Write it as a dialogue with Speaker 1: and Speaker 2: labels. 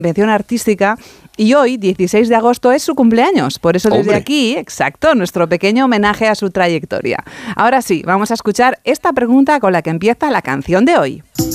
Speaker 1: mención artística y hoy, 16 de agosto, es su cumpleaños. Por eso desde aquí, exacto, nuestro pequeño homenaje a su trayectoria. Ahora sí, vamos a escuchar esta pregunta con la que empieza la canción de hoy.